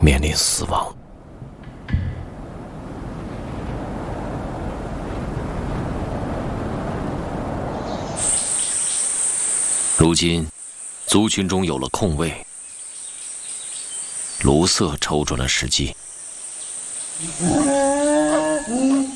面临死亡。如今，族群中有了空位，卢瑟瞅准了时机。